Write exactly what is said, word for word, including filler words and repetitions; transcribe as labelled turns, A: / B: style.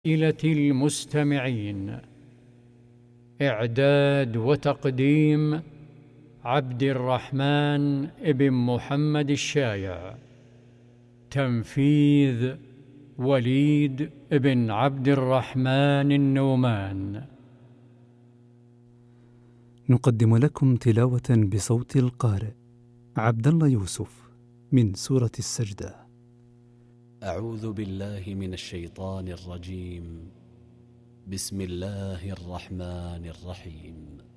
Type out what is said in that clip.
A: إلى المستمعين. إعداد وتقديم عبد الرحمن ابن محمد الشايع. تنفيذ وليد ابن عبد الرحمن النومان.
B: نقدم لكم تلاوة بصوت القارئ عبد الله يوسف من سورة السجدة.
C: أعوذ بالله من الشيطان الرجيم. بسم الله الرحمن الرحيم.